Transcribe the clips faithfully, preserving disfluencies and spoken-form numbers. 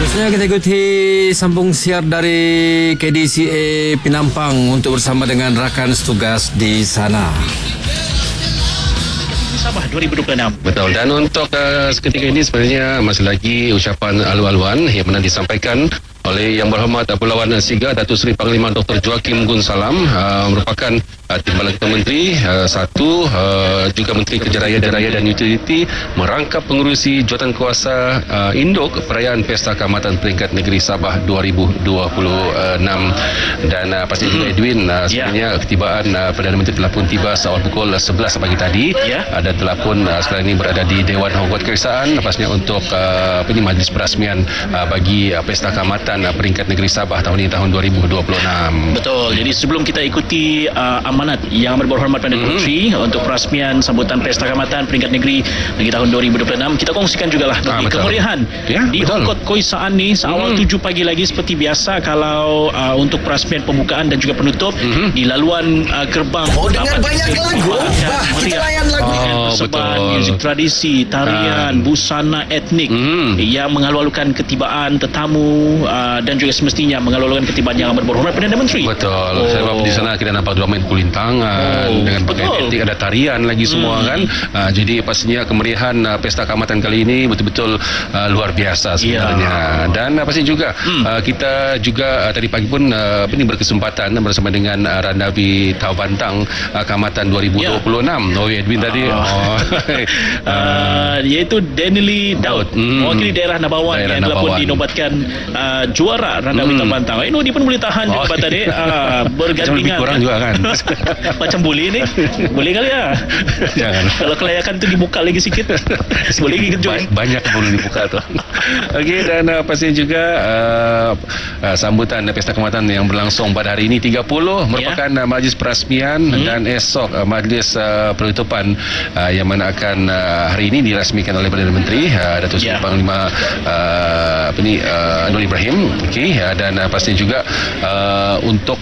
Seterusnya kita ikuti sambung siar dari K D C A Penampang untuk bersama dengan rakan setugas di sana. Sabah dua ribu dua puluh enam. Betul. Dan untuk uh, seketika ini sebenarnya masih lagi ucapan alu-aluan yang mana disampaikan oleh Yang Berhormat Pulauan Siga Datuk Seri Panglima Doktor Joaquim Gun Salam, uh, merupakan uh, Timbalan Ketua Menteri uh, satu, uh, juga Menteri Kerja Raya dan Raya dan Utiliti, merangkap pengurusi jawatan kuasa uh, induk perayaan Pesta Kaamatan Peringkat Negeri Sabah dua ribu dua puluh enam. Dan uh, pasti juga Edwin, uh, sebenarnya yeah. ketibaan uh, Perdana Menteri telah pun tiba seawal pukul sebelas pagi tadi, yeah. uh, dan telah pun uh, sekarang ini berada di Dewan Hormat Kereksaan pastinya untuk uh, apa ini majlis perasmian uh, bagi uh, Pesta Kaamatan Peringkat Negeri Sabah tahun ini, tahun dua ribu dua puluh enam. Betul. Jadi sebelum kita ikuti uh, amanat Yang Berhormat Perdana mm-hmm. Menteri untuk perasmian sambutan Pesta Kaamatan Peringkat Negeri Negeri tahun dua ribu dua puluh enam, kita kongsikan jugalah bagi ah, kemeriahan ya, di Hongkot Koi Saan ni seawal mm-hmm. tujuh pagi lagi seperti biasa. Kalau uh, untuk perasmian pembukaan dan juga penutup mm-hmm. di laluan uh, gerbang. Oh, dengan banyak lagu. Bah, kita layan lagu. Oh, persembahan muzik tradisi, tarian, ah. busana etnik mm. yang mengalu-alukan ketibaan tetamu uh, dan juga semestinya mengalu-alukan ketibaan Yang Berhormat Perdana Menteri. Betul. Oh. Sebab di sana kita nampak dua main kulintangan oh, dengan pakaian etnik, ada tarian lagi semua hmm. kan. Uh, jadi pastinya kemeriahan uh, Pesta Kaamatan kali ini betul-betul uh, luar biasa sebenarnya. Yeah. Dan uh, pasti juga hmm. uh, kita juga uh, tadi pagi pun uh, ini berkesempatan bersama dengan uh, Randavi Tawantang uh, Kaamatan dua ribu dua puluh enam. Yeah. Oh, Edwin uh. tadi. Oh. uh, iaitu Denily Daud, hmm. mewakili daerah Nabawan daerah yang telah pun dinobatkan uh, juara Randawi hmm. Tawantang. Eh, no, dia pun boleh tahan oh. juga tadi uh, bergantian. Kurang juga kan. Macam boleh ni. Boleh kali ya. Jangan. Kalau kelayakan tu dibuka lagi sikit. Boleh lagi kejut. Ba- banyak boleh dibuka tu. Okey, dan uh, pasti juga uh, uh, sambutan Pesta Kaamatan yang berlangsung pada hari ini tiga puluh merupakan yeah. uh, majlis perasmian hmm. dan esok uh, majlis uh, penutupan uh, yang mana akan uh, hari ini dirasmikan oleh Perdana Menteri uh, Datuk Seri yeah. Panglima uh, apa ni uh, Anwar Ibrahim. Okey, uh, dan uh, pasti juga uh, untuk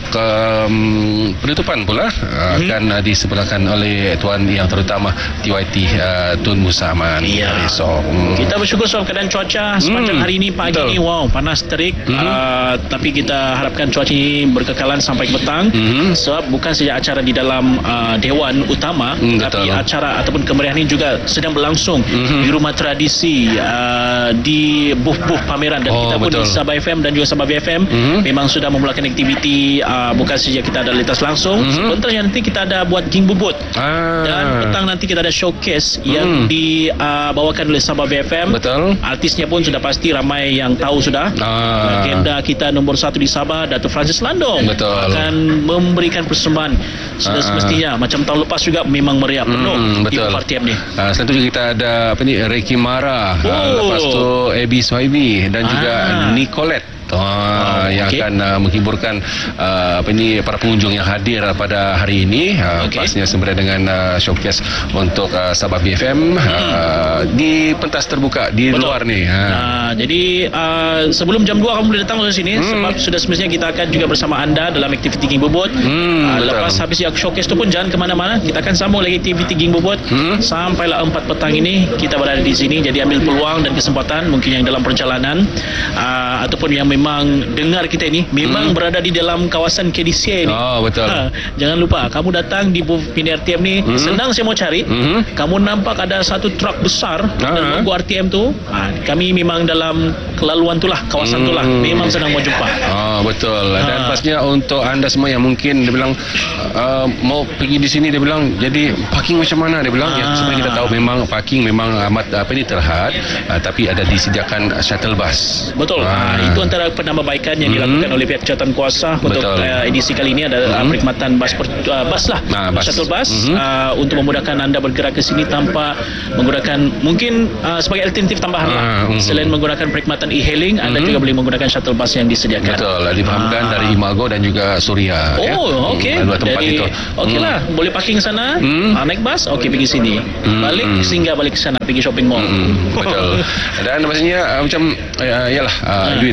um, penutupan pula uh, hmm. akan uh, disebutkan oleh Tuan Yang Terutama T Y T uh, Tun Musa Aman. Yeah. So, um, kita bersyukur sebab keadaan cuaca sepanjang hmm. hari ini pagi Betul. Ni wow panas terik hmm. uh, tapi kita harapkan cuaca ini berkekalan sampai ke petang hmm. sebab bukan saja acara di dalam uh, Dewan Utama hmm, tapi betul. Acara ataupun kemeriahan ini juga sedang berlangsung hmm. di rumah tradisi uh, di booth-booth pameran dan oh, kita pun betul. Di Sabah F M dan juga Sabah B F M hmm. memang sudah memulakan aktiviti uh, bukan saja kita ada lintas langsung hmm. sebenarnya nanti kita ada buat ging bubut ah. dan petang nanti kita ada showcase hmm. yang dibawakan uh, oleh Sabah B F M. Betul. Artisnya pun sudah pasti ramai yang tahu sudah. Ah. Legenda kita nombor satu di Sabah, Datuk Francis Landong Betul. akan memberikan persembahan sudah ah. semestinya macam tahun lepas juga memang meriah penuh hmm, di R T M ni. Uh, selain itu kita ada apa ni Reiki Mara, oh. uh, lepas tu Abby Swaibi dan ah. juga Nicolette. Oh, oh, yang okay. akan uh, menghiburkan uh, apa ini para pengunjung yang hadir pada hari ini uh, okay. pastinya sembari dengan uh, showcase untuk uh, Sabah B F M hmm. uh, di pentas terbuka di Betul. Luar ni. Ha. Uh, jadi uh, sebelum jam dua kamu boleh datang ke sini hmm. sebab sudah semestinya kita akan juga bersama anda dalam aktiviti ging bubut. Hmm, uh, lepas habis yang showcase tu pun jangan ke mana-mana, kita akan sambung lagi aktiviti ging bubut hmm. sampailah empat petang ini kita berada di sini. Jadi ambil peluang dan kesempatan mungkin yang dalam perjalanan uh, ataupun yang memang dengar kita ini memang hmm. berada di dalam kawasan K D C A ini. Oh, betul. Ha, jangan lupa kamu datang di booth mini R T M ni hmm. senang saya mau cari. Hmm. Kamu nampak ada satu truk besar dan logo R T M tu. Ha, kami memang dalam kelaluan tu lah, kawasan hmm. tu lah. Memang senang mau jumpa. Oh, betul. Ha. Dan pastinya untuk anda semua yang mungkin dia bilang uh, mau pergi di sini, dia bilang jadi parking macam mana, dia bilang ha. ya sebenarnya kita tahu memang parking memang amat apa ni terhad uh, tapi ada disediakan shuttle bus. Betul. Ha. Ha, itu antara penambahbaikan yang dilakukan hmm. oleh pihak jawatan kuasa untuk uh, edisi kali ini adalah hmm. perkhidmatan bas per, uh, bas lah nah, bus. shuttle bus hmm. uh, untuk memudahkan anda bergerak ke sini tanpa menggunakan mungkin uh, sebagai alternatif tambahan lah. Hmm. Selain menggunakan perkhidmatan e-hailing anda hmm. juga boleh menggunakan shuttle bus yang disediakan. Betul, difahamkan uh. dari Imago dan juga Suria. Oh, ya? okey. Hmm, dua tempat Jadi, itu. Okey lah, hmm. boleh parking sana, hmm. uh, naik bas, okey pergi sini. Hmm. Balik singgah balik ke sana, pergi shopping mall. Hmm. Betul. Dan maksudnya uh, macam uh, yalah uh, Edwin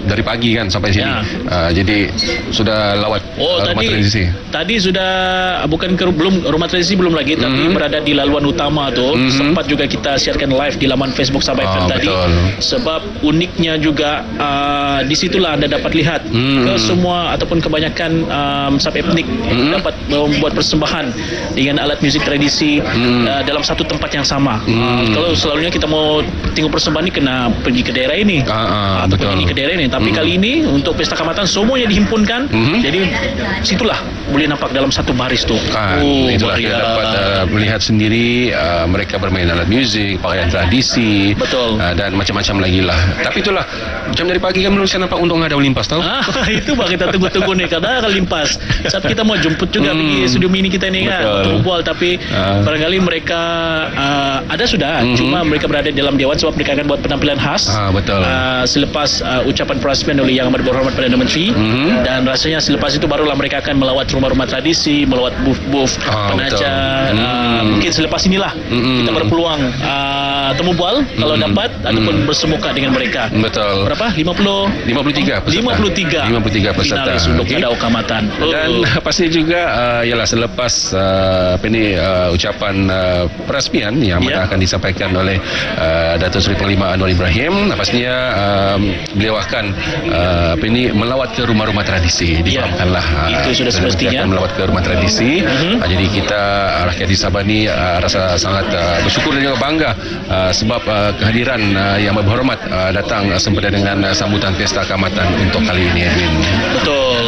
dari pagi kan sampai sini. Ya. Uh, jadi sudah lawat Oh, uh, rumah tadi tradisi. tadi sudah bukan ke, belum rumah tradisi belum lagi, tapi Mhm. berada di laluan utama tu. Mhm. Sempat juga kita siarkan live di laman Facebook Sabah F M Ah, tadi. betul. Sebab uniknya juga uh, di situlah anda dapat lihat Mhm. ke semua ataupun kebanyakan um, sub etnik Mhm. dapat membuat persembahan dengan alat muzik tradisi Mhm. uh, dalam satu tempat yang sama. Mhm. Uh, kalau selalunya kita mau tengok persembahan ni kena pergi ke daerah ini. Ah, ah, ataupun betul. ini ke daerah ini. Tapi Mhm. kali ini untuk pesta kamatan semuanya dihimpunkan. Mhm. Jadi situlah boleh nampak dalam satu baris tu. Kan, Oh, itulah kita meriah. dapat uh, melihat sendiri uh, mereka bermain alat muzik, pakaian tradisi, Betul. uh, dan macam-macam lagi lah. Tapi itulah jam dari pagi kan belum saya nampak untung ada limpas tahu. Ah, itu bah kita tunggu-tunggu nih kadang akan limpas. Sebab kita mau jemput juga Hmm. pergi studio mini kita ni kan Betul. untuk berbual, tapi Ah. barangkali mereka uh, ada sudah, Mhm. cuma mereka berada di dalam dewan sebab mereka akan buat penampilan khas. Ah, betul. Uh, selepas uh, ucapan perasmian oleh Yang Amat Berhormat Perdana Menteri, Mhm. dan rasanya selepas itu barulah mereka akan melawat rumah-rumah tradisi, melawat booth-booth Ah, pengajar. betul. Uh, Mhm. mungkin selepas inilah Mhm. kita berpeluang uh, temu bual kalau Mhm. dapat ataupun Mhm. bersemuka dengan mereka. Betul. Berapa? lima puluh lima puluh tiga peserta. lima puluh tiga lima puluh tiga peserta. finalis untuk Okey. ada Kamatan. Dan uh, pasti juga uh, ialah selepas uh, apa ni uh, ucapan uh, perasmian yang mana Ya. akan disampaikan oleh uh, Datuk Seri Panglima Anwar Ibrahim, pastinya um, beliau akan uh, apa ini melawat ke rumah-rumah tradisi. Ya. Difahamkanlah uh, Itu sudah beliau semestinya. akan melawat ke rumah tradisi. Mhm. Uh, jadi kita uh, rakyat di Sabah ni uh, rasa sangat uh, bersyukur dan juga bangga uh, sebab uh, kehadiran uh, Yang Amat Berhormat uh, datang uh, sempena dengan uh, sambutan pesta Kamatan untuk kali ini, Edwin. Betul.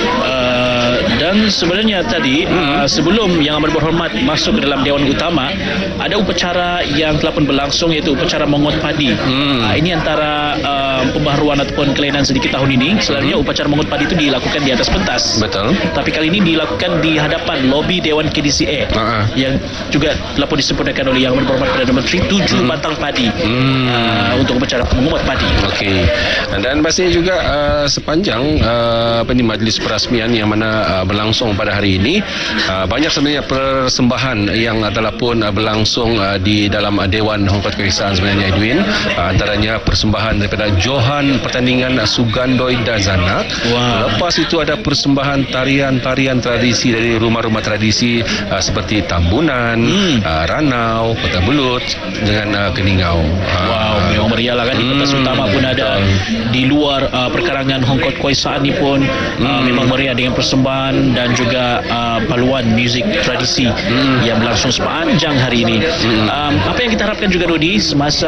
Uh, dan sebenarnya tadi Hmm. uh, sebelum Yang Amat Berhormat masuk ke dalam Dewan Utama, ada upacara yang telah pun berlangsung, iaitu upacara mengot padi. Hmm. Uh, ini antara uh, pembaharuan ataupun kelainan sedikit tahun ini. Selalunya upacara mengot padi itu dilakukan di atas pentas. Betul. Tapi kali ini dilakukan di hadapan lobi Dewan K D C A, Ah, ah. yang juga telah pun disempurnakan oleh Yang Amat Berhormat Perdana Menteri, tujuh batang padi Hmm. uh, untuk upacara mengumat padi. Okey. Dan pastinya juga uh, sepanjang uh, apa ni majlis perasmian yang mana uh, berlangsung pada hari ini, uh, banyak sebenarnya persembahan yang telah pun uh, berlangsung uh, di dalam uh, Dewan Hongkot Kerisaan sebenarnya, Edwin. Uh, antaranya persembahan daripada Johan pertandingan uh, Sugandoi dan Zanak. Wah. Lepas itu ada persembahan tarian-tarian tradisi dari rumah-rumah tradisi uh, seperti Tambunan, Hmm. uh, Ranau, Kota Belut dengan uh, Keningau. Uh, Wow, memang meriah lah kan. Di pentas Hmm, utama pun ada, betul. di luar uh, perkarangan Hongkot Kerisaan ni pun uh, Hmm. memang meriah dengan persembahan dan juga uh, paluan muzik tradisi Hmm. yang berlangsung sepanjang hari ini. Um, apa yang kita harapkan juga, Rudi, semasa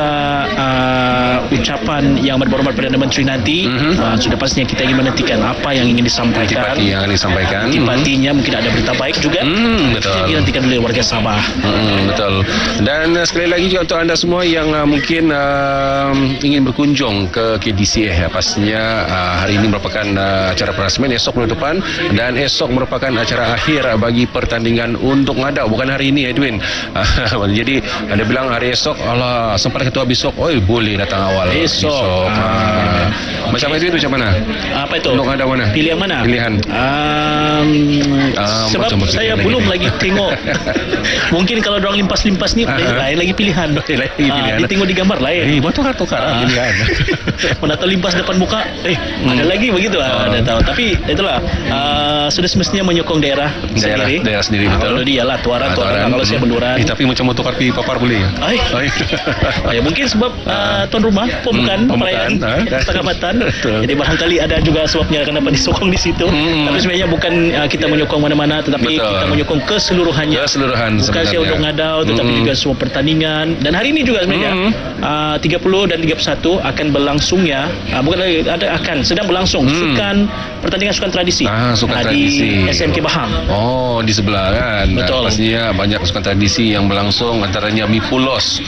uh, ucapan Yang Amat Berhormat Perdana Menteri nanti, Mhm. uh, sudah pastinya kita ingin menantikan apa yang ingin disampaikan. Antipati yang akan disampaikan. Antipatinya mungkin ada berita baik juga. Hmm, betul. Yang dinantikan oleh warga Sabah. Hmm, betul. Dan uh, sekali lagi juga untuk anda semua yang uh, mungkin uh, ingin berkunjung ke K D C A, pastinya uh, hari ini merupakan uh, acara perasmian, esok minggu depan, dan esok merupakan acara akhir uh, bagi pertandingan untuk ngadau, bukan hari ini, Edwin. Jadi anda bilang hari esok, alah sempat ketua besok, oh boleh datang awal Esok. Ah. Ah. Macam Okey. Edwin macam mana? Apa itu? Untuk ngadau mana? Pilih yang mana? Pilihan. Um, Ah, sebab macam-macam saya lagi. belum lagi tengok. Mungkin kalau dorang limpas-limpas ni Ah, lain, ah. lain lagi pilihan. Lain lagi pilihan. Ah, dia tengok di gambar lain. Eh, betul kan tukar Ah. pilihan. Mana tahu limpas depan muka, eh ada lagi begitu lah. Ah. Ada tahu. Tapi itulah uh, sudah semestinya menyokong daerah, Daerah- sendiri. daerah sendiri, Ah, betul. Kalau dia lah tuaran, Ah, tuaran. tuaran. Kalau saya Hmm. benduran. Eh, tapi macam mau tukar pi papar boleh ya? Ay, Ay. Ah, ya mungkin sebab uh, tuan rumah pembukaan Hmm, perayaan pembukaan, ah. Kesepakatan. Betul. Jadi barangkali ada juga sebabnya kenapa disokong di situ. Hmm. Tapi sebenarnya bukan uh, kita menyokong mana-mana, tetapi Betul. kita menyokong keseluruhannya. Keseluruhan Bukan sebenarnya. saya untuk ngadau, tetapi Hmm. juga semua pertandingan. Dan hari ini juga sebenarnya Hmm. uh, tiga puluh dan tiga puluh satu akan berlangsungnya, uh, bukan lagi, ada akan sedang berlangsung Hmm. sukan pertandingan sukan tradisi. Ah, sukan Ah, tradisi. di S M K Bahang. Oh, di sebelah kan. Betul. Nah, pastinya banyak sukan tradisi yang berlangsung, antaranya Mipulos.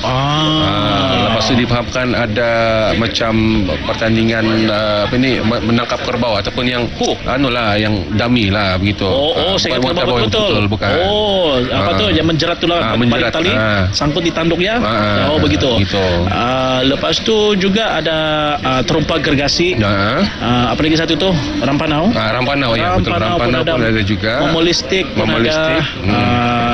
Ah, lepas tu difahamkan ada macam pertandingan uh, apa ni me- menangkap kerbau ataupun yang huh, anu lah yang dummy lah begitu. Oh, oh, Ah, saya bukan kata kerbau betul, yang betul. bukan. Oh, apa Ah. tu yang menjerat tu lah, Ah, balik menjerat. tali, Ah. sangkut di tanduk ya. Ah, Oh, begitu. gitu. Ah, lepas tu juga ada uh, terompa gergasi. Nah, Ah, apa lagi satu tu? Rampanau. ah, Rampanau ya, betul. Rampanau pun ada, juga. Momolistik pun Momolistik. ada. Hmm. Ah,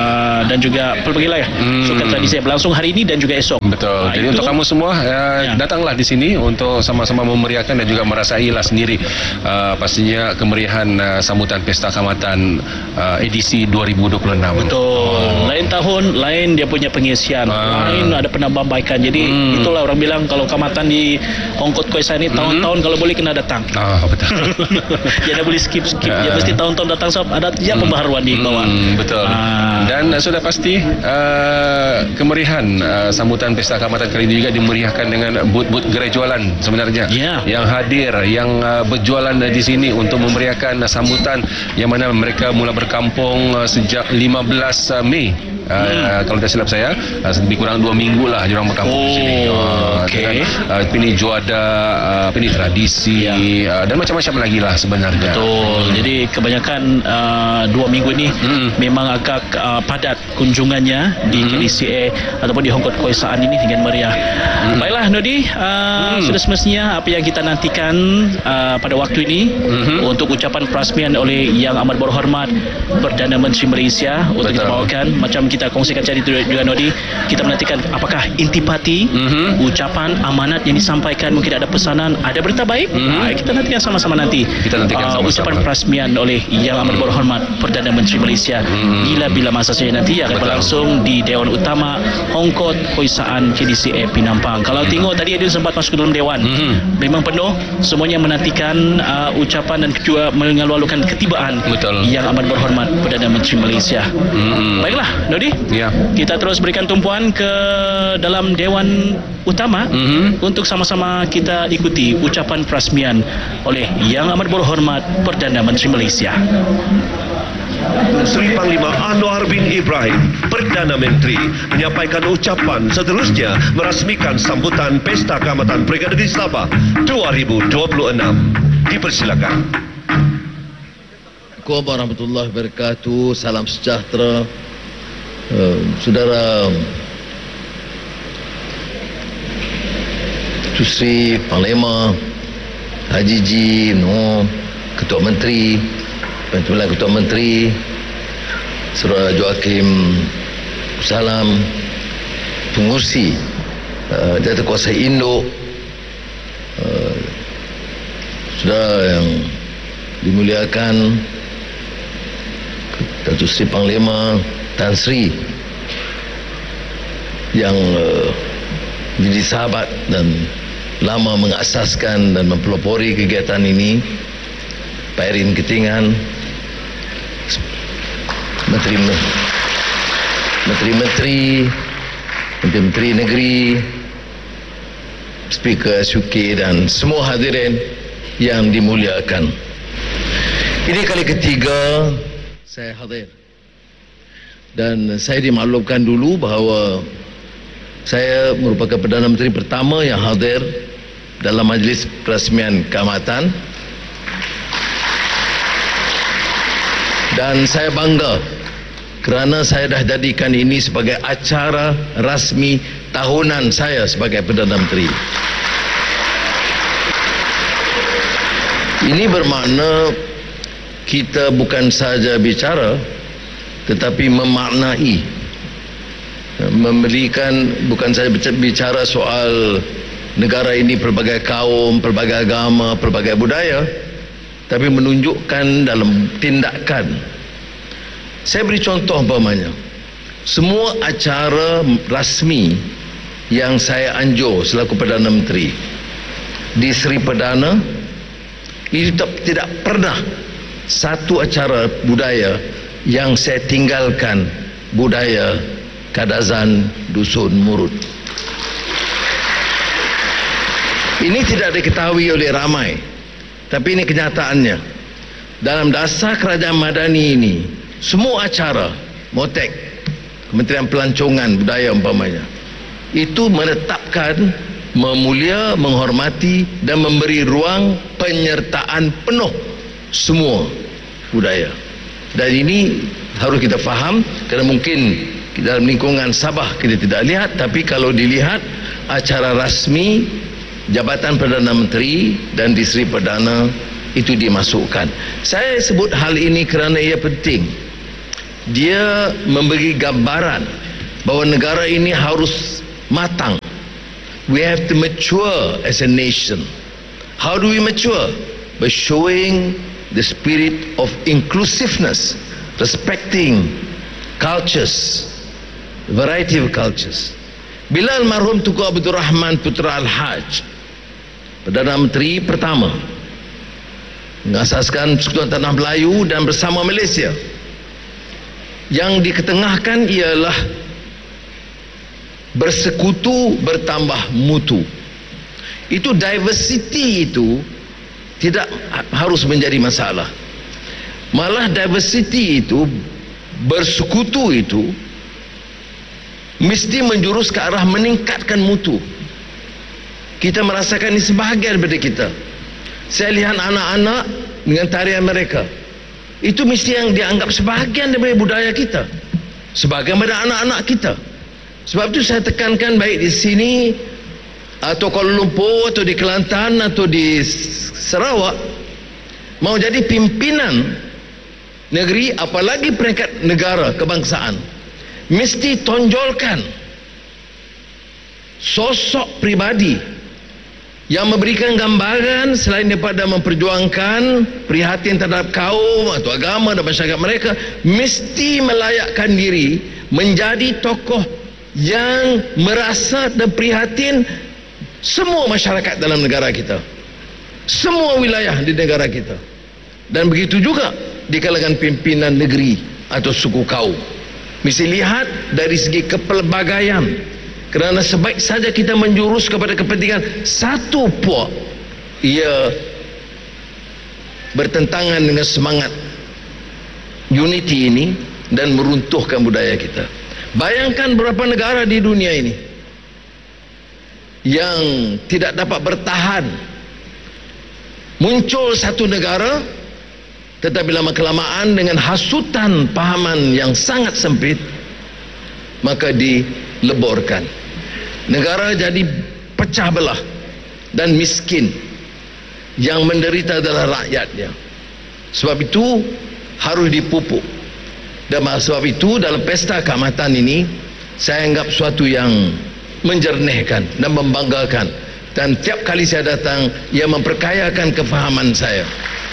dan juga pelbagai lah Hmm. sukan tradisi yang berlangsung hari ini dan juga esok. Betul. Ah, Jadi itu- untuk kamu semua uh, Ya. datanglah di sini untuk sama-sama memeriahkan dan juga merasailah sendiri uh, pastinya kemeriahan uh, sambutan Pesta Kaamatan uh, edisi dua ribu dua puluh enam. Betul. Lain tahun, lain dia punya pengisian, Ah. lain ada penambahbaikan. Jadi Hmm. itulah orang bilang kalau Kaamatan di Hongkot Koisa ni tahun-tahun kalau boleh kena datang. Ah, betul. Jangan boleh skip skip. Dia Ah. mesti tahun-tahun datang sebab ada ya pembaharuan di bawah. Hmm, betul. Ah. Dan uh, sudah pasti uh, kemeriahan uh, sambutan Pesta Kaamatan kali ini juga dimeriahkan dengan booth-booth gerai jualan sebenarnya. Ya. Yang hadir, yang uh, berjualan uh, di sini untuk memeriahkan uh, sambutan yang mana mereka mula berkampung uh, sejak lima belas Mei. Uh, Hmm. Kalau tak silap saya uh, lebih kurang dua minggu lah diorang berkampung di sini. Oh, Uh, okey. dengan uh, pilih juada, uh, pilih tradisi Ya. uh, dan macam-macam lagi lah sebenarnya. Betul. Jadi kebanyakan uh, dua minggu ini Hmm. memang agak uh, padat kunjungannya di Hmm. K D C A ataupun di Hongkot Koisaan ini dengan meriah. Hmm. Baiklah Nodi, uh, sudah semestinya apa yang kita nantikan uh, pada waktu ini Hmm. untuk ucapan perasmian oleh Yang Amat Berhormat Perdana Menteri Malaysia untuk Betul. kita bawakan. Macam kita kongsikan tadi tu juga Nodi, kita menantikan apakah intipati, Mhm. ucapan amanat yang disampaikan, mungkin ada pesanan, ada berita baik. Mhm. Ah, kita nantikan sama-sama nanti. Kita nantikan Ah, sama-sama. ucapan perasmian oleh Yang Amat Berhormat Perdana Menteri Malaysia Hmm. bila-bila masa saja nanti akan Betul. berlangsung di Dewan Utama Hongkot Koisaan K D C A Penampang. Kalau tengok tadi Adil sempat masuk ke dalam Dewan, Hmm. memang penuh, semuanya menantikan uh, ucapan dan juga mengalu-alukan ketibaan Betul. Yang Amat Berhormat Perdana Menteri Malaysia. Hmm. Baiklah Nodi, Ya. kita terus berikan tumpuan ke dalam Dewan Utama Mhm. untuk sama-sama kita ikuti ucapan perasmian oleh Yang Amat Berhormat Perdana Menteri Malaysia. Sri Panglima Anwar bin Ibrahim, Perdana Menteri, menyampaikan ucapan seterusnya merasmikan sambutan Pesta Kaamatan Brigade di Sabah dua ribu dua puluh enam. Dipersilakan. Assalamualaikum warahmatullahi wabarakatuh. Salam sejahtera. Uh, saudara Sri Panglima Haji G. Noh, Ketua Menteri, Pimpinan Ketua Menteri, Saudara Joakim Salam, Pengurusi uh, Jawatan Induk, uh, saudara yang dimuliakan Datuk Seri Panglima Tan Sri yang uh, jadi sahabat dan lama mengasaskan dan mempelopori kegiatan ini, Pak Erin Ketingan, Menteri Menteri-Menteri, Menteri-Menteri Negeri, Speaker S U K dan semua hadirin yang dimuliakan. Ini kali ketiga saya hadir. Dan saya dimaklumkan dulu bahawa saya merupakan Perdana Menteri pertama yang hadir dalam majlis perasmian Kaamatan. Dan saya bangga kerana saya dah jadikan ini sebagai acara rasmi tahunan saya sebagai Perdana Menteri. Ini bermakna kita bukan saja bicara tetapi memaknai, memberikan, bukan saja bicara soal negara ini pelbagai kaum, pelbagai agama, pelbagai budaya, tapi menunjukkan dalam tindakan. Saya beri contoh umpamanya, semua acara rasmi yang saya anjur selaku Perdana Menteri di Seri Perdana, itu tidak pernah satu acara budaya yang saya tinggalkan budaya Kadazan Dusun Murut. Ini tidak diketahui oleh ramai, tapi ini kenyataannya. Dalam dasar kerajaan madani ini, semua acara Motek, Kementerian Pelancongan Budaya umpamanya, itu menetapkan, memulia, menghormati dan memberi ruang penyertaan penuh semua budaya. Dan ini harus kita faham, kerana mungkin dalam lingkungan Sabah kita tidak lihat, tapi kalau dilihat acara rasmi Jabatan Perdana Menteri dan di Seri Perdana itu dimasukkan. Saya sebut hal ini kerana ia penting. dia memberi gambaran bahawa negara ini harus matang. We have to mature as a nation. How do we mature? By showing the spirit of inclusiveness, respecting cultures, variety of cultures. Bila almarhum Tunku Abdul Rahman Putra Al-Haj, Perdana Menteri pertama, mengasaskan Persekutuan Tanah Melayu dan bersama Malaysia, yang diketengahkan ialah bersekutu bertambah mutu. Itu diversity itu tidak harus menjadi masalah. Malah diversity itu, bersekutu itu mesti menjurus ke arah meningkatkan mutu. Kita merasakan ini sebahagian daripada kita. Saya lihat anak-anak dengan tarian mereka, itu mesti yang dianggap sebahagian daripada budaya kita, sebahagian daripada anak-anak kita. Sebab itu saya tekankan, baik di sini atau Kuala Lumpur atau di Kelantan atau di Sarawak, mau jadi pimpinan negeri, apalagi peringkat negara kebangsaan, mesti tonjolkan sosok pribadi yang memberikan gambaran selain daripada memperjuangkan prihatin terhadap kaum atau agama dan masyarakat mereka, mesti melayakkan diri menjadi tokoh yang merasa dan prihatin semua masyarakat dalam negara kita, semua wilayah di negara kita, dan begitu juga di kalangan pimpinan negeri atau suku kaum. Mesti lihat dari segi kepelbagaian, kerana sebaik saja kita menjurus kepada kepentingan satu puak, ia bertentangan dengan semangat unity ini dan meruntuhkan budaya kita. Bayangkan beberapa negara di dunia ini yang tidak dapat bertahan. Muncul satu negara, tetapi lama kelamaan dengan hasutan pahaman yang sangat sempit, maka dileburkan. Negara jadi pecah belah dan miskin. Yang menderita adalah rakyatnya. Sebab itu harus dipupuk. Dan sebab itu dalam pesta keamatan ini, saya anggap suatu yang menjernihkan dan membanggakan. Dan tiap kali saya datang, ia memperkayakan kefahaman saya.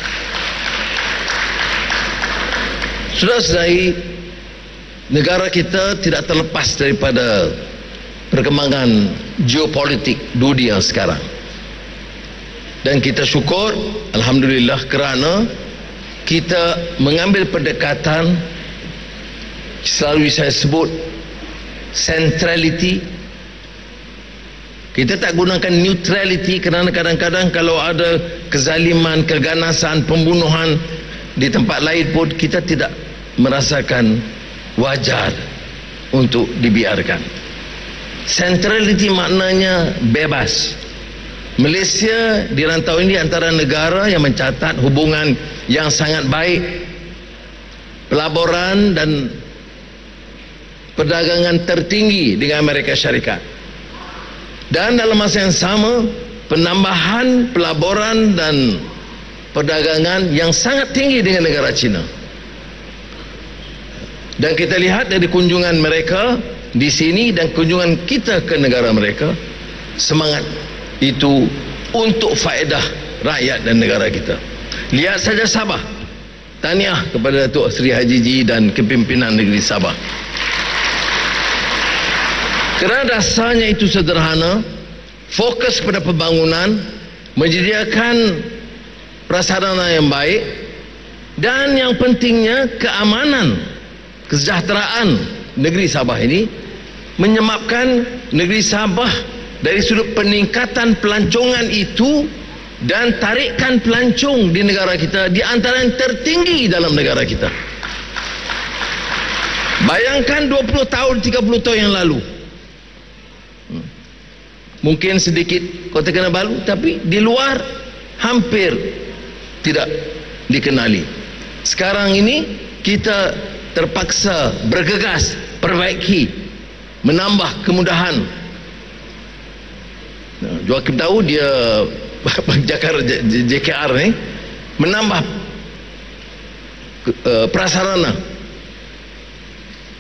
Saudara-saudari, negara kita tidak terlepas daripada perkembangan geopolitik dunia sekarang. Dan kita syukur, alhamdulillah, kerana kita mengambil pendekatan, selalu saya sebut centrality. Kita tak gunakan neutrality, kerana kadang-kadang kalau ada kezaliman, keganasan, pembunuhan di tempat lain pun kita tidak merasakan wajar untuk dibiarkan. Centrality maknanya bebas. Malaysia di rantau ini antara negara yang mencatat hubungan yang sangat baik, pelaburan dan perdagangan tertinggi dengan Amerika Syarikat. Dan dalam masa yang sama, penambahan pelaburan dan perdagangan yang sangat tinggi dengan negara China. Dan kita lihat dari kunjungan mereka di sini dan kunjungan kita ke negara mereka, semangat itu untuk faedah rakyat dan negara kita. Lihat saja Sabah. Tahniah kepada Datuk Seri Haji Ji dan kepimpinan negeri Sabah. Kerana dasarnya itu sederhana, fokus pada pembangunan, menyediakan prasarana yang baik, dan yang pentingnya keamanan, kesejahteraan negeri Sabah ini, menyebabkan negeri Sabah dari sudut peningkatan pelancongan itu dan tarikan pelancong di negara kita di antara yang tertinggi dalam negara kita. Bayangkan dua puluh tahun, tiga puluh tahun yang lalu, mungkin sedikit Kota Kinabalu, tapi di luar hampir tidak dikenali. Sekarang ini kita terpaksa bergegas, perbaiki, menambah kemudahan. Nah, Joakim tahu dia Jakarta J K R ni menambah uh, prasarana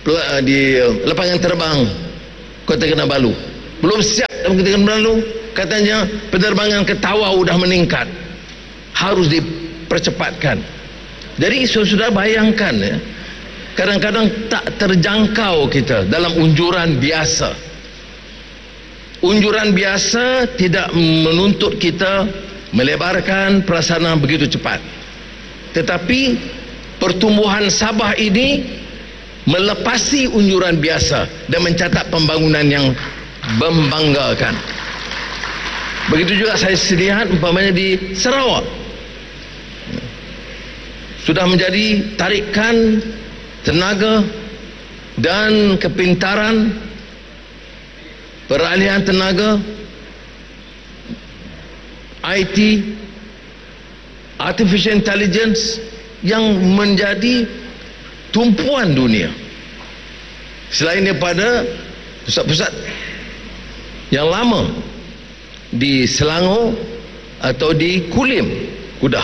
di lapangan terbang Kota Kinabalu. Belum siap dalam Kota Kinabalu, katanya penerbangan ke Tawau dah meningkat, harus dipercepatkan. Jadi sudah bayangkan ya, kadang-kadang tak terjangkau kita dalam unjuran biasa. Unjuran biasa tidak menuntut kita melebarkan prasarana begitu cepat, tetapi pertumbuhan Sabah ini melepasi unjuran biasa dan mencatat pembangunan yang membanggakan. Begitu juga saya lihat umpamanya di Sarawak, sudah menjadi tarikan tenaga dan kepintaran, peralihan tenaga, I T, artificial intelligence yang menjadi tumpuan dunia. Selain daripada pusat-pusat yang lama di Selangor atau di Kulim, Kudah,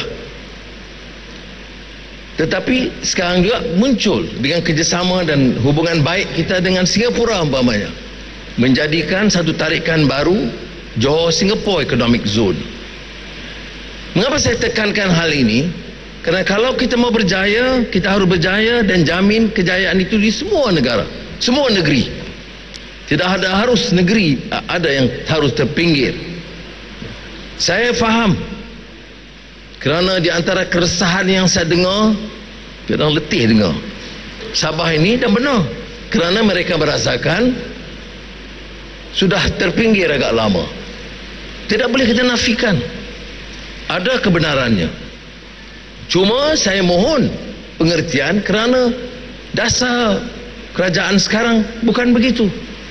tetapi sekarang juga muncul dengan kerjasama dan hubungan baik kita dengan Singapura umpamanya, menjadikan satu tarikan baru, Johor Singapore Economic Zone. Mengapa saya tekankan hal ini? Kerana kalau kita mau berjaya, kita harus berjaya dan jamin kejayaan itu di semua negara, semua negeri. Tidak ada harus negeri ada yang harus terpinggir. Saya faham, kerana di antara keresahan yang saya dengar, kita letih dengar Sabah ini, dan benar, kerana mereka merasakan sudah terpinggir agak lama. Tidak boleh kita nafikan, ada kebenarannya. Cuma saya mohon pengertian, kerana dasar kerajaan sekarang bukan begitu.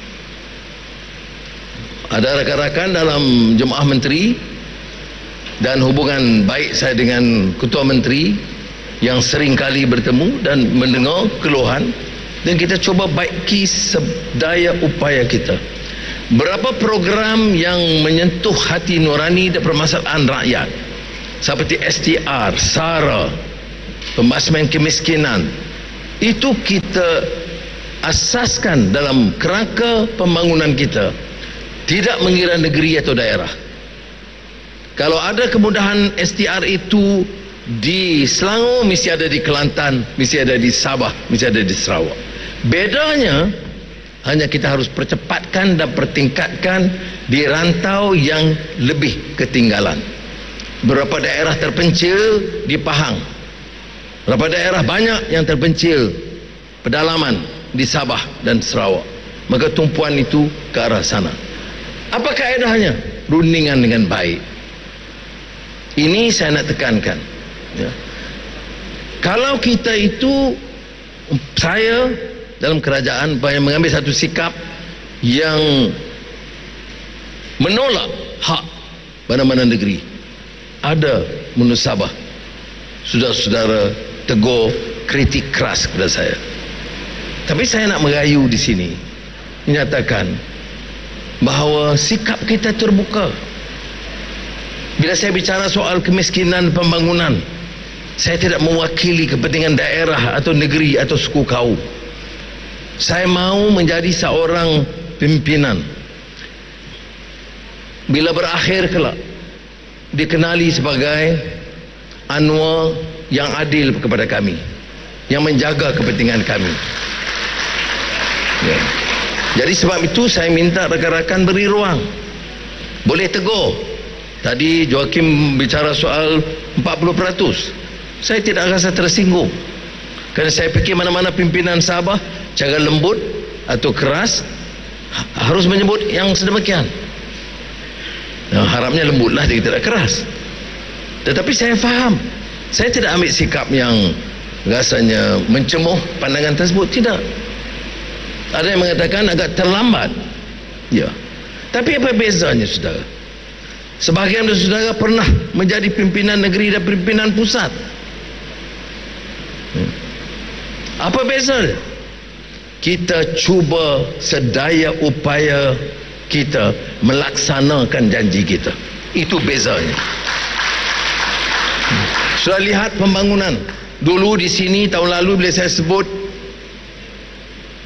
Ada rakan-rakan dalam jemaah menteri dan hubungan baik saya dengan ketua menteri yang sering kali bertemu dan mendengar keluhan, dan kita cuba baiki sedaya upaya kita. Berapa program yang menyentuh hati nurani dan permasalahan rakyat, seperti S T R, SARA, pembasmian kemiskinan, itu kita asaskan dalam kerangka pembangunan kita, tidak mengira negeri atau daerah. Kalau ada kemudahan S T R itu di Selangor, mesti ada di Kelantan, mesti ada di Sabah, mesti ada di Sarawak. Bedanya hanya kita harus percepatkan dan pertingkatkan di rantau yang lebih ketinggalan. Beberapa daerah terpencil di Pahang, beberapa daerah banyak yang terpencil pedalaman di Sabah dan Sarawak. Maka tumpuan itu ke arah sana. Apa kaedahnya? Rundingan dengan baik. Ini saya nak tekankan ya. Kalau kita itu, saya dalam kerajaan banyak mengambil satu sikap yang menolak hak mana-mana negeri, ada menurut Sabah saudara-saudara tegur, kritik keras kepada saya. Tapi saya nak merayu di sini, menyatakan bahawa sikap kita terbuka. Bila saya bicara soal kemiskinan pembangunan, saya tidak mewakili kepentingan daerah atau negeri atau suku kaum. Saya mahu menjadi seorang pimpinan, bila berakhir kelak dikenali sebagai Anwar yang adil kepada kami, yang menjaga kepentingan kami ya. Jadi sebab itu saya minta rakan-rakan beri ruang. Boleh tegur. Tadi Joakim bicara soal empat puluh peratus. Saya tidak rasa tersinggung, kerana saya fikir mana-mana pimpinan Sabah cara lembut atau keras harus menyebut yang sedemikian. Nah, harapnya lembutlah, dia tidak keras. Tetapi saya faham, saya tidak ambil sikap yang rasanya mencemuh pandangan tersebut. Tidak. Ada yang mengatakan agak terlambat ya. Tapi apa bezanya saudara? Sebahagian dari saudara pernah menjadi pimpinan negeri dan pimpinan pusat. Apa bezanya? Kita cuba sedaya upaya kita melaksanakan janji kita. Itu bezanya. Sudah lihat pembangunan. Dulu di sini tahun lalu bila saya sebut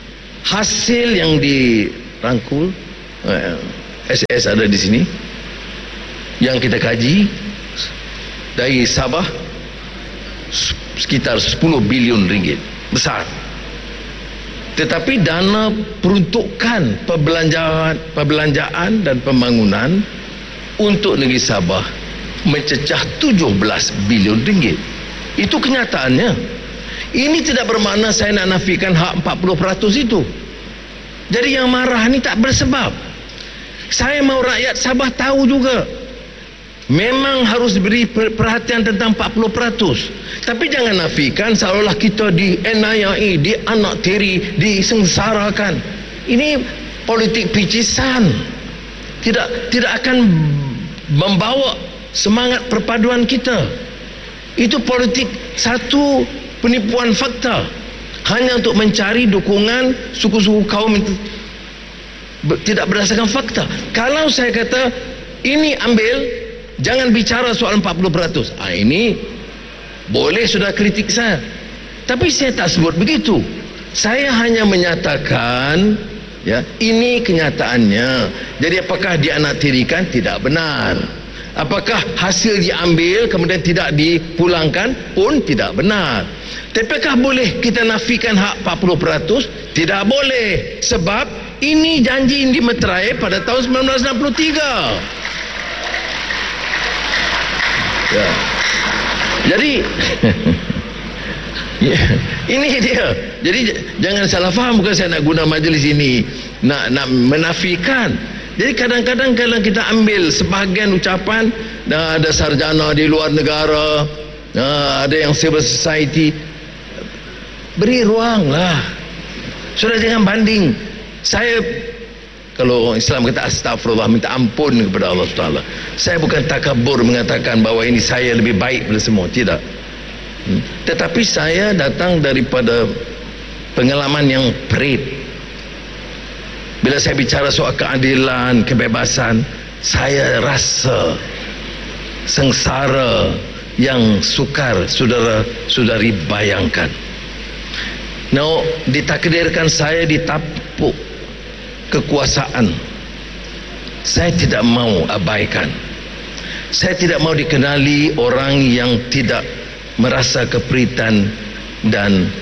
hasil yang dirangkul, uh, S S ada di sini, yang kita kaji dari Sabah sekitar sepuluh bilion ringgit, besar. Tetapi dana peruntukan perbelanjaan, perbelanjaan dan pembangunan untuk negeri Sabah mencecah tujuh belas bilion ringgit. Itu kenyataannya. Ini tidak bermakna saya nak nafikan hak empat puluh peratus itu. Jadi yang marah ni tak bersebab. Saya mahu rakyat Sabah tahu juga, memang harus beri perhatian tentang empat puluh peratus. Tapi jangan nafikan seolah kita di aniayai, di anak tiri, disengsarakan. Ini politik picisan. Tidak tidak akan membawa semangat perpaduan kita. Itu politik satu penipuan fakta, hanya untuk mencari dukungan suku-suku kaum itu tidak berdasarkan fakta. Kalau saya kata ini ambil, jangan bicara soal empat puluh peratus. Ah, ini boleh sudah kritik saya. Tapi saya tak sebut begitu. Saya hanya menyatakan, ya, ini kenyataannya. Jadi apakah dianaktirikan? Tidak benar. Apakah hasil diambil kemudian tidak dipulangkan? Pun tidak benar. Tapi apakah boleh kita nafikan hak empat puluh peratus? Tidak boleh. Sebab ini janji yang dimeterai pada tahun sembilan belas enam puluh tiga. Ya. Jadi ya, ini dia. Jadi jangan salah faham, bukan saya nak guna majlis ini nak nak menafikan. Jadi kadang-kadang kalau kita ambil sebahagian ucapan, nah, ada sarjana di luar negara, nah, ada yang civil society, beri ruang lah. Sudah jangan banding. Saya, kalau orang Islam kata astagfirullah, minta ampun kepada Allah Taala. Saya bukan takabur mengatakan bahawa ini saya lebih baik daripada semua, tidak. Hmm. Tetapi saya datang daripada pengalaman yang perit. Bila saya bicara soal keadilan, kebebasan, saya rasa sengsara yang sukar saudara-saudari bayangkan. No, ditakdirkan saya ditapuk kekuasaan. Saya tidak mau abaikan. Saya tidak mau dikenali orang yang tidak merasa keperitan dan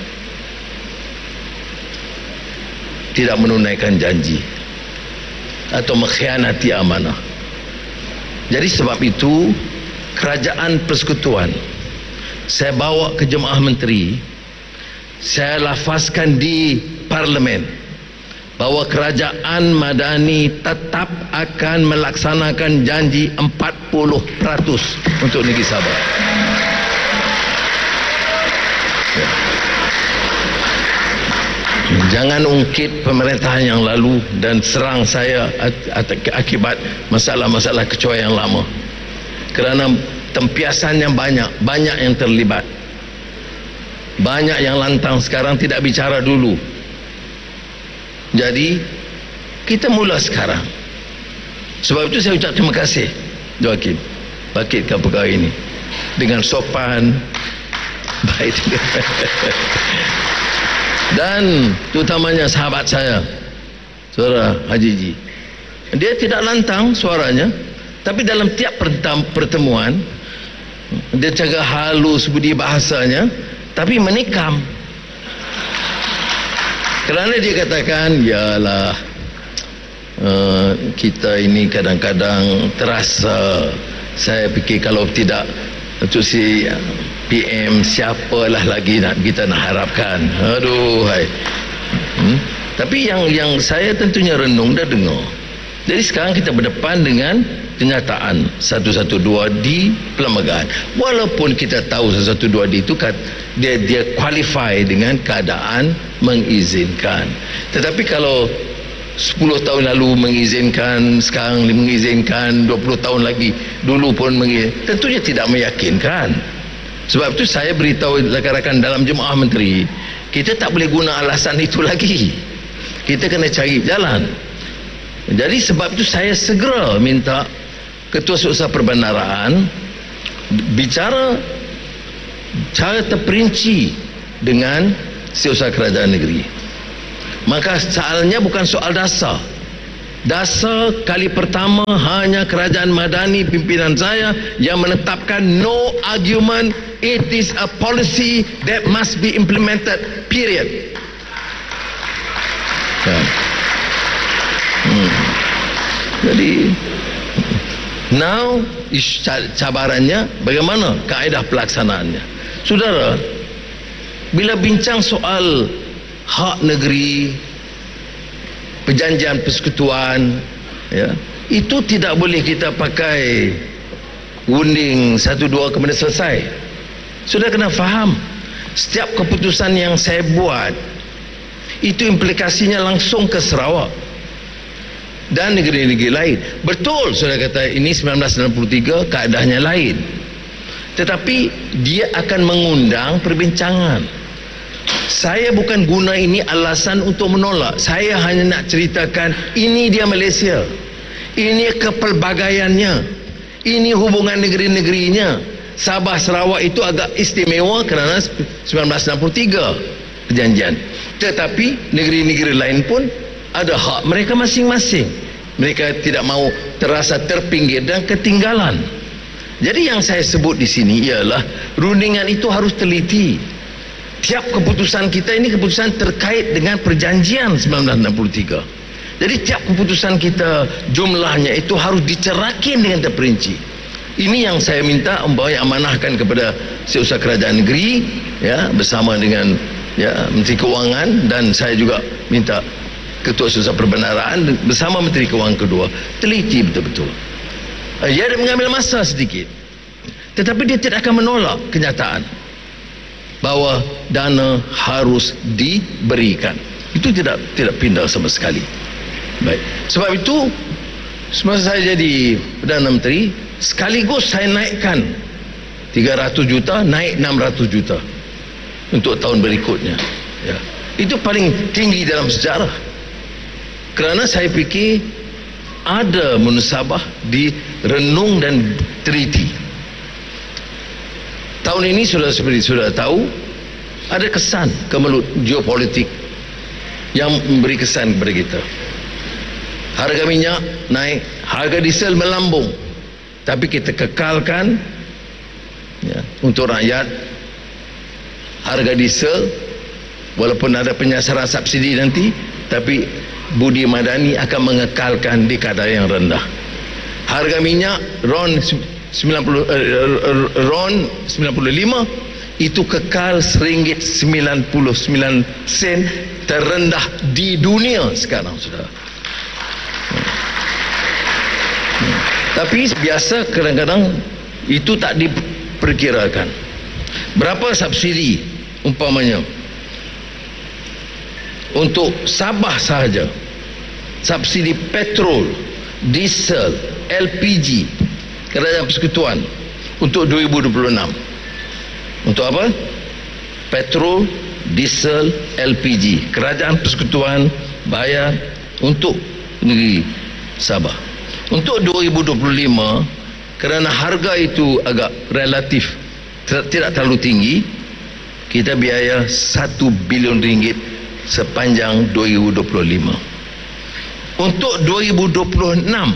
tidak menunaikan janji atau mengkhianati amanah. Jadi sebab itu kerajaan persekutuan saya bawa ke jemaah menteri, saya lafazkan di parlimen bahawa kerajaan Madani tetap akan melaksanakan janji empat puluh peratus untuk negeri Sabah. Ya. Jangan ungkit pemerintahan yang lalu dan serang saya akibat masalah-masalah kecoa yang lama. Kerana tempiasan yang banyak, banyak yang terlibat. Banyak yang lantang sekarang tidak bicara dulu. Jadi kita mula sekarang. Sebab itu saya ucap terima kasih Joakim bangkitkan perkara ini dengan sopan, baik. Dan terutamanya sahabat saya, saudara Haji Ji, dia tidak lantang suaranya, tapi dalam tiap pertemuan dia jaga halus budi bahasanya, tapi menikam. Kerana dia katakan, yalah, uh, kita ini kadang-kadang terasa, saya fikir kalau tidak untuk si P M siapalah lagi nak kita nak harapkan. Aduh, hai. Hmm? Tapi yang yang saya tentunya renung dan dengar. Jadi sekarang kita berdepan dengan kenyataan seratus dua belas di perlembagaan. Walaupun kita tahu seratus dua belas di itu kan dia dia qualify dengan keadaan mengizinkan. Tetapi kalau sepuluh tahun lalu mengizinkan, sekarang mengizinkan, dua puluh tahun lagi dulu pun mengizinkan, tentunya tidak meyakinkan. Sebab itu saya beritahu rakan-rakan dalam jemaah menteri, kita tak boleh guna alasan itu lagi. Kita kena cari jalan. Jadi sebab itu saya segera minta Ketua Setiausaha Perbendaharaan bicara cara terperinci dengan Setiausaha Kerajaan Negeri. Maka soalnya bukan soal dasar. Dasar kali pertama hanya kerajaan Madani pimpinan saya yang menetapkan no argument, it is a policy that must be implemented, period. Ya. Hmm. Jadi now cabarannya bagaimana kaedah pelaksanaannya. Saudara, bila bincang soal hak negeri, perjanjian persekutuan, ya, itu tidak boleh kita pakai unding satu dua kemudian selesai. Sudah kena faham, setiap keputusan yang saya buat itu implikasinya langsung ke Sarawak dan negeri-negeri lain. Betul sudah kata ini sembilan belas sembilan puluh tiga keadaannya lain, tetapi dia akan mengundang perbincangan. Saya bukan guna ini alasan untuk menolak. Saya hanya nak ceritakan ini dia Malaysia, ini kepelbagaiannya, ini hubungan negeri-negerinya. Sabah Sarawak itu agak istimewa kerana sembilan belas enam puluh tiga perjanjian, tetapi negeri-negeri lain pun ada hak mereka masing-masing. Mereka tidak mau terasa terpinggir dan ketinggalan. Jadi yang saya sebut di sini ialah rundingan itu harus teliti. Tiap keputusan kita ini keputusan terkait dengan perjanjian sembilan belas enam puluh tiga. Jadi tiap keputusan kita jumlahnya itu harus dicerakin dengan terperinci. Ini yang saya minta umpamanya amanahkan kepada Setiausaha Kerajaan Negeri, ya, bersama dengan ya Menteri Kewangan, dan saya juga minta Ketua Setiausaha Perbendaraan bersama Menteri Kewangan kedua teliti betul-betul. Ia ada mengambil masa sedikit, tetapi dia tidak akan menolak kenyataan bahawa dana harus diberikan. Itu tidak tidak pindah sama sekali. Baik. Sebab itu semasa saya jadi Perdana Menteri, sekaligus saya naikkan tiga ratus juta, naik enam ratus juta untuk tahun berikutnya. Ya. Itu paling tinggi dalam sejarah. Kerana saya fikir ada munasabah direnung dan teliti. Tahun ini sudah seperti sudah tahu, ada kesan kemelut geopolitik yang memberi kesan kepada kita. Harga minyak naik, harga diesel melambung, tapi kita kekalkan, ya, untuk rakyat harga diesel walaupun ada penyasaran subsidi nanti, tapi Budi Madani akan mengekalkan di kadar yang rendah. Harga minyak RON sembilan puluh uh, RON sembilan puluh lima itu kekal seringgit sembilan puluh sembilan sen, terendah di dunia sekarang, saudara. Hmm. Hmm. Tapi biasa kadang-kadang itu tak diperkirakan. Berapa subsidi umpamanya untuk Sabah sahaja, subsidi petrol, diesel, L P G Kerajaan Persekutuan untuk dua ribu dua puluh enam. Untuk apa? Petrol, diesel, L P G Kerajaan Persekutuan bayar untuk negeri Sabah. Untuk dua ribu dua puluh lima, kerana harga itu agak relatif tidak terlalu tinggi, kita biaya satu bilion ringgit sepanjang dua ribu dua puluh lima. Untuk dua ribu dua puluh enam,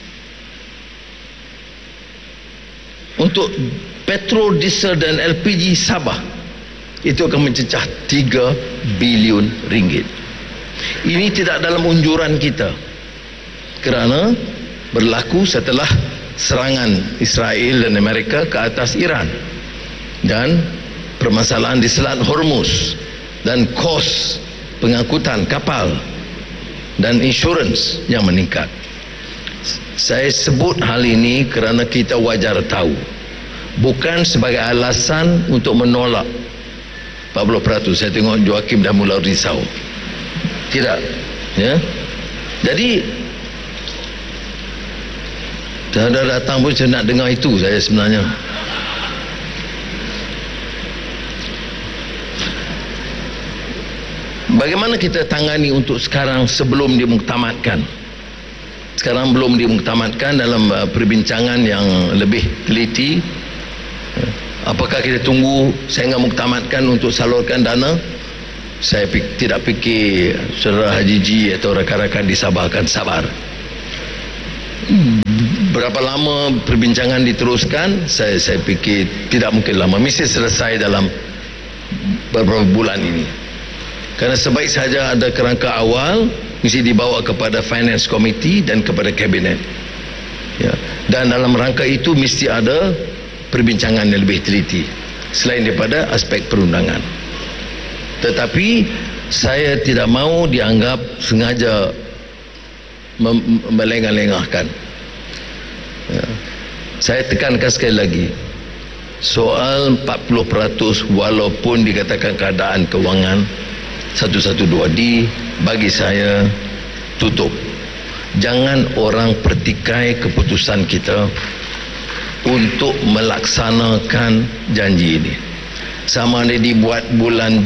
untuk petrol, diesel dan L P G Sabah itu akan mencecah tiga bilion ringgit. Ini tidak dalam unjuran kita, kerana berlaku setelah serangan Israel dan Amerika ke atas Iran dan permasalahan di Selat Hormuz dan kos pengangkutan kapal dan insurans yang meningkat. Saya sebut hal ini kerana kita wajar tahu, bukan sebagai alasan untuk menolak empat puluh peratus. Saya tengok Joakim dah mula risau. Tidak, ya. Jadi dah dah datang pun saya nak dengar itu saya sebenarnya. Bagaimana kita tangani untuk sekarang sebelum dimuktamadkan? Sekarang belum dimuktamadkan, dalam uh, perbincangan yang lebih teliti. Apakah kita tunggu sehingga muktamadkan untuk salurkan dana? Saya pik, tidak fikir saudara Haji Ji atau rakan-rakan di Sabah akan sabar. Berapa lama perbincangan diteruskan, saya saya fikir tidak mungkin lama, mesti selesai dalam beberapa bulan ini. Karena sebaik saja ada kerangka awal, mesti dibawa kepada Finance Committee dan kepada Kabinet. Ya. Dan dalam rangka itu mesti ada perbincangan yang lebih teliti selain daripada aspek perundangan. Tetapi saya tidak mahu dianggap sengaja mem- melengah-lengahkan. Ya. Saya tekankan sekali lagi, soal empat puluh peratus walaupun dikatakan keadaan kewangan seratus dua belas D, bagi saya tutup. Jangan orang pertikai keputusan kita untuk melaksanakan janji ini. Sama ada dibuat bulan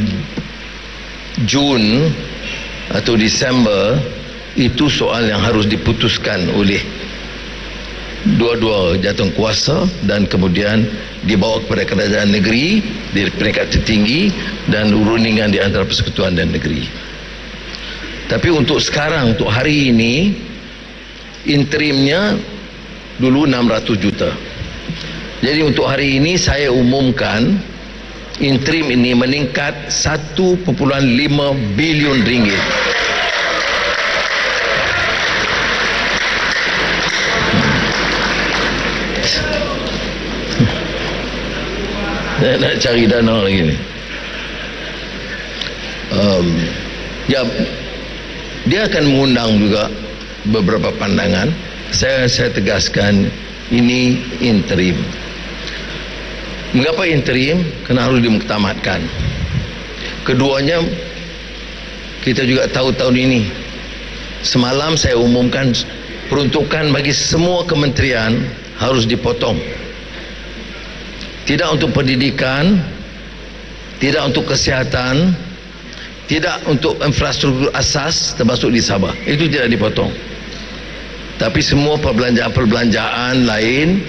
Jun atau Disember, itu soal yang harus diputuskan oleh dua-dua jatuh kuasa dan kemudian dibawa kepada kerajaan negeri di peringkat tertinggi dan rundingan di antara persekutuan dan negeri. Tapi untuk sekarang, untuk hari ini, interimnya dulu enam ratus juta. Jadi untuk hari ini saya umumkan interim ini meningkat satu perpuluhan lima bilion ringgit. Saya nak cari dana lagi ni. Um, ya, dia akan mengundang juga beberapa pandangan. Saya saya tegaskan ini interim. Mengapa interim? Kerana harus dimuktamadkan. Keduanya, kita juga tahu tahun ini. Semalam saya umumkan peruntukan bagi semua kementerian harus dipotong. Tidak untuk pendidikan, tidak untuk kesihatan, tidak untuk infrastruktur asas termasuk di Sabah. Itu tidak dipotong. Tapi semua perbelanjaan-perbelanjaan lain,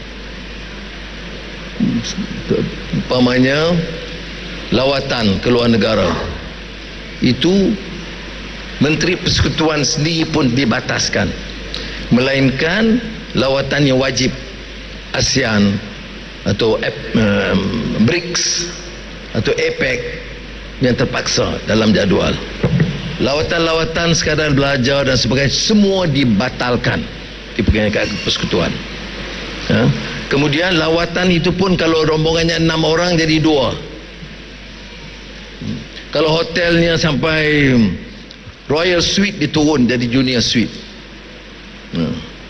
umpamanya lawatan ke luar negara, itu Menteri Persekutuan sendiri pun dibataskan, melainkan lawatan yang wajib ASEAN atau um, B R I C S atau APEC yang terpaksa dalam jadual. Lawatan-lawatan sekadar belajar dan sebagainya semua dibatalkan di peringkat persekutuan. Ya. Kemudian lawatan itu pun kalau rombongannya enam orang jadi dua. Kalau hotelnya sampai Royal Suite diturun jadi Junior Suite. Ya.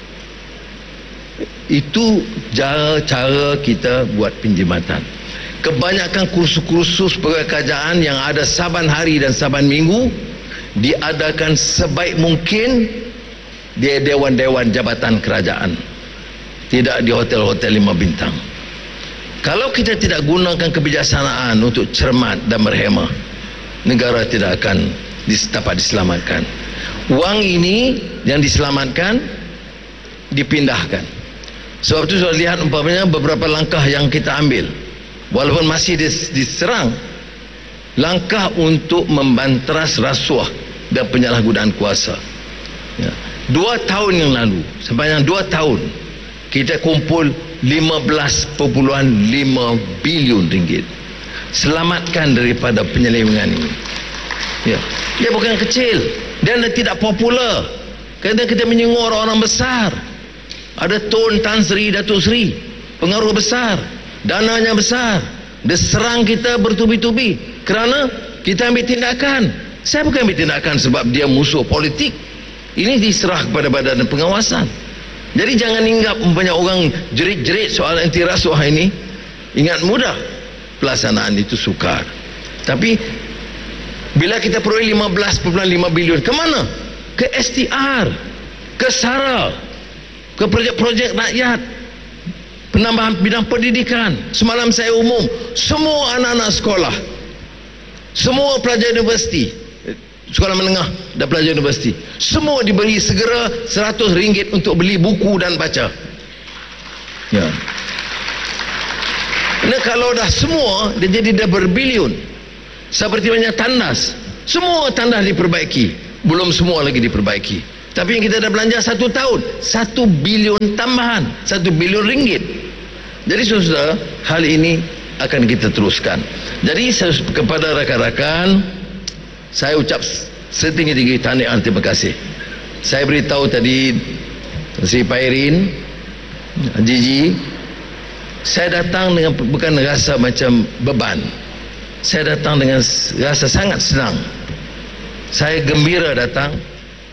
Itu cara-cara kita buat penjimatan. Kebanyakan kursus-kursus pegawai kerajaan yang ada saban hari dan saban minggu diadakan sebaik mungkin di dewan-dewan jabatan kerajaan, tidak di hotel-hotel lima bintang. Kalau kita tidak gunakan kebijaksanaan untuk cermat dan berhemah, negara tidak akan dapat diselamatkan. Wang ini yang diselamatkan dipindahkan. Sebab itu sudah lihat umpamanya beberapa langkah yang kita ambil, walaupun masih diserang, langkah untuk membanteras rasuah dan penyalahgunaan kuasa. Ya. Dua tahun yang lalu, sepanjang dua tahun, kita kumpul lima belas perpuluhan lima bilion ringgit. Selamatkan daripada penyelewengan ini. Ya. Dia bukan kecil, dia tidak popular. Kerana kita menyingung orang besar. Ada Tun Tan Sri, Datuk Sri, pengaruh besar, dananya besar. Dia serang kita bertubi-tubi kerana kita ambil tindakan. Saya bukan ambil tindakan sebab dia musuh politik. Ini diserah kepada badan pengawasan. Jadi jangan ingat banyak orang jerit-jerit soal anti rasuah ini. Ingat mudah, pelaksanaan itu sukar. Tapi bila kita peroleh lima belas perpuluhan lima bilion, ke mana? Ke S T R, ke SARA, ke projek-projek rakyat, penambahan bidang pendidikan. Semalam saya umum, semua anak-anak sekolah, semua pelajar universiti, sekolah menengah dan pelajar universiti, semua diberi segera seratus ringgit untuk beli buku dan baca. Ya. Nah, kalau dah semua, dia jadi dah berbilion. seperti banyak tandas, semua tandas diperbaiki, belum semua lagi diperbaiki. Tapi yang kita dah belanja satu tahun, satu bilion tambahan, satu bilion ringgit. Jadi saudara, hal ini akan kita teruskan. Jadi kepada rakan-rakan, saya ucap setinggi-tinggi tahniah, terima kasih. Saya beritahu tadi Sri Pairin, Gigi, saya datang dengan bukan rasa macam beban. Saya datang dengan rasa sangat senang. Saya gembira datang.